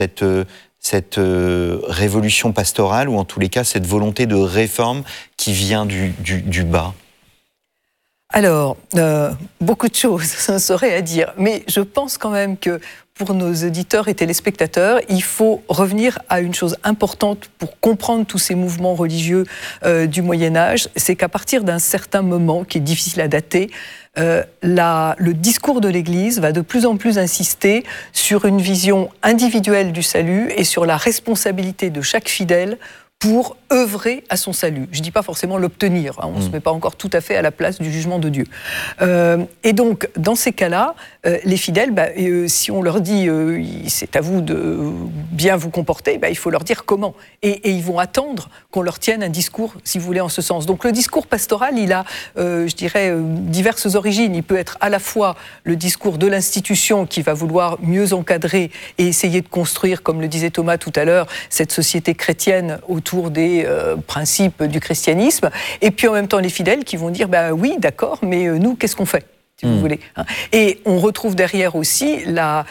cette révolution pastorale, ou en tous les cas cette volonté de réforme qui vient du bas? Alors, beaucoup de choses seraient à dire, mais je pense quand même que pour nos auditeurs et téléspectateurs, il faut revenir à une chose importante pour comprendre tous ces mouvements religieux du Moyen-Âge, c'est qu'à partir d'un certain moment, qui est difficile à dater, le discours de l'Église va de plus en plus insister sur une vision individuelle du salut et sur la responsabilité de chaque fidèle pour œuvrer à son salut. Je ne dis pas forcément l'obtenir, on ne se met pas encore tout à fait à la place du jugement de Dieu. Et donc, dans ces cas-là, les fidèles, si on leur dit c'est à vous de bien vous comporter, il faut leur dire comment. Et ils vont attendre qu'on leur tienne un discours, si vous voulez, en ce sens. Donc le discours pastoral, il a, je dirais, diverses origines. Il peut être à la fois le discours de l'institution qui va vouloir mieux encadrer et essayer de construire, comme le disait Thomas tout à l'heure, cette société chrétienne autour des principes du christianisme. Et puis en même temps, les fidèles qui vont dire oui, d'accord, mais nous, qu'est-ce qu'on fait ? Si vous voulez. Et on retrouve derrière aussi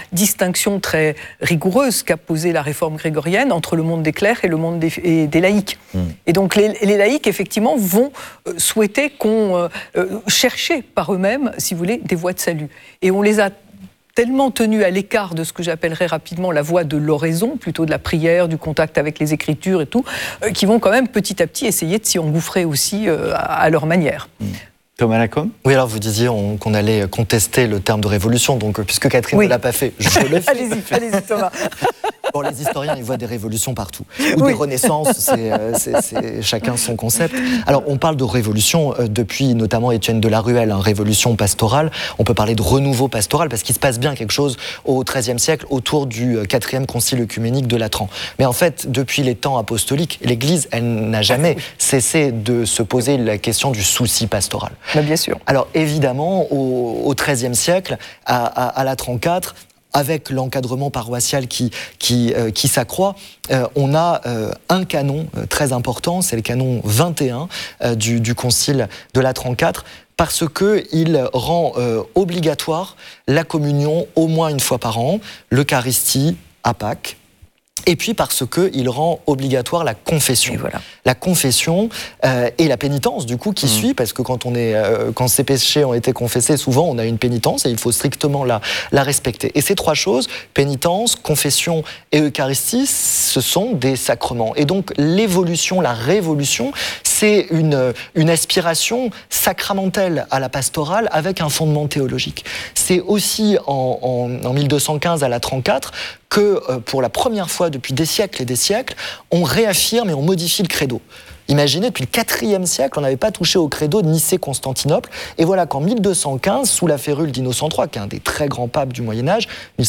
la distinction très rigoureuse qu'a posée la réforme grégorienne entre le monde des clercs et le monde des laïcs. Et donc les laïcs, effectivement, vont souhaiter qu'on chercher par eux-mêmes, si vous voulez, des voies de salut. Et on les a tellement tenus à l'écart de ce que j'appellerais rapidement la voie de l'oraison, plutôt de la prière, du contact avec les Écritures et tout, qui vont quand même petit à petit essayer de s'y engouffrer aussi à leur manière. Thomas Lacombe ? Oui, alors vous disiez qu'on allait contester le terme de révolution, donc puisque Catherine ne l'a pas fait, je le fais. Allez-y, Thomas. Bon, les historiens, ils voient des révolutions partout. Ou des renaissances, c'est chacun son concept. Alors, on parle de révolution depuis notamment Étienne de la Ruelle, révolution pastorale. On peut parler de renouveau pastoral, parce qu'il se passe bien quelque chose au XIIIe siècle, autour du 4e concile œcuménique de Latran. Mais en fait, depuis les temps apostoliques, l'Église, elle n'a jamais cessé de se poser la question du souci pastoral. Bien sûr. Alors, évidemment, au XIIIe siècle, à Latran IV, avec l'encadrement paroissial qui s'accroît, on a un canon très important, c'est le canon 21 du concile de Latran IV, parce qu'il rend obligatoire la communion au moins une fois par an, l'Eucharistie à Pâques, et puis parce qu'il rend obligatoire la confession. Voilà. La confession et la pénitence, du coup, qui suit, parce que quand ces péchés ont été confessés, souvent on a une pénitence et il faut strictement la respecter. Et ces trois choses, pénitence, confession et Eucharistie, ce sont des sacrements. Et donc l'évolution, la révolution, c'est une aspiration sacramentelle à la pastorale avec un fondement théologique. C'est aussi en 1215 à Latran IV que pour la première fois depuis des siècles et des siècles, on réaffirme et on modifie le credo. Imaginez, depuis le IVe siècle, on n'avait pas touché au credo de Nicée-Constantinople. Et voilà qu'en 1215, sous la férule d'Innocent III, qui est un des très grands papes du Moyen-Âge,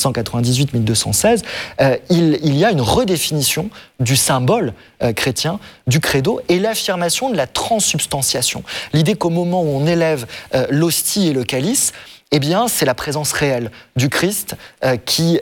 1198-1216, il y a une redéfinition du symbole chrétien, du credo, et l'affirmation de la transsubstantiation. L'idée qu'au moment où on élève l'hostie et le calice, eh bien, c'est la présence réelle du Christ qui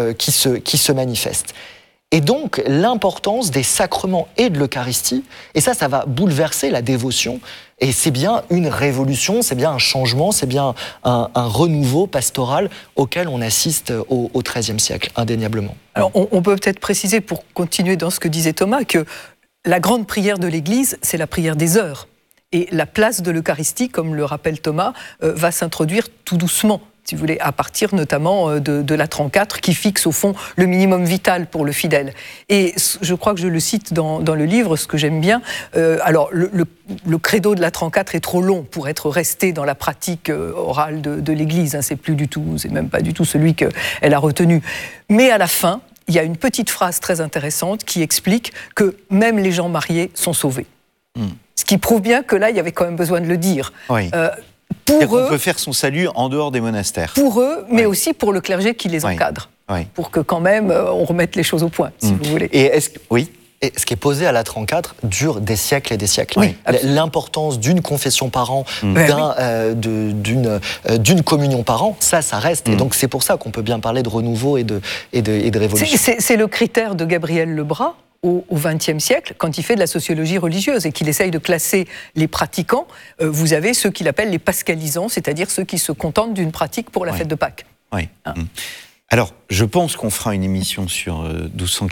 se manifeste. Et donc, l'importance des sacrements et de l'Eucharistie, et ça va bouleverser la dévotion, et c'est bien une révolution, c'est bien un changement, c'est bien un renouveau pastoral auquel on assiste au XIIIe siècle, indéniablement. Alors, on peut peut-être préciser, pour continuer dans ce que disait Thomas, que la grande prière de l'Église, c'est la prière des heures. Et la place de l'Eucharistie, comme le rappelle Thomas, va s'introduire tout doucement, si vous voulez, à partir notamment de Latran IV, qui fixe au fond le minimum vital pour le fidèle. Et je crois que je le cite dans le livre, ce que j'aime bien. Alors, le credo de Latran IV est trop long pour être resté dans la pratique orale de l'Église. C'est même pas du tout celui qu'elle a retenu. Mais à la fin, il y a une petite phrase très intéressante qui explique que même les gens mariés sont sauvés. Ce qui prouve bien que là, il y avait quand même besoin de le dire. Oui. Pour eux, on peut faire son salut en dehors des monastères. Pour eux, mais aussi pour le clergé qui les encadre. Oui. Pour que quand même, on remette les choses au point, si vous voulez. Et Et ce qui est posé à Latran IV dure des siècles et des siècles. Oui, l'importance d'une confession par an, d'une communion par an, ça reste. Et donc c'est pour ça qu'on peut bien parler de renouveau et de révolution. C'est le critère de Gabriel Lebras au XXe siècle, quand il fait de la sociologie religieuse et qu'il essaye de classer les pratiquants. Vous avez ceux qu'il appelle les pascalisants, c'est-à-dire ceux qui se contentent d'une pratique pour la fête de Pâques. Oui. Alors, je pense qu'on fera une émission sur 1280.